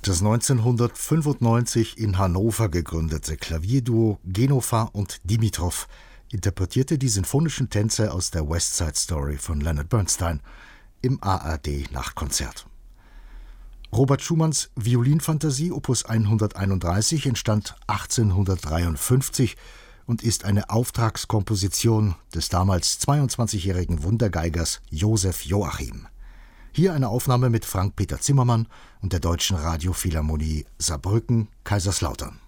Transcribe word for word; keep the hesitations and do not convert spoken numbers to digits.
Das neunzehnhundertfünfundneunzig in Hannover gegründete Klavierduo Genofar und Dimitrov interpretierte die sinfonischen Tänze aus der West Side Story von Leonard Bernstein im A R D-Nachtkonzert. Robert Schumanns Violinfantasie Opus hunderteinunddreißig entstand achtzehnhundertdreiundfünfzig und ist eine Auftragskomposition des damals zweiundzwanzigjährigen Wundergeigers Josef Joachim. Hier eine Aufnahme mit Frank-Peter Zimmermann und der Deutschen Radiophilharmonie Saarbrücken-Kaiserslautern.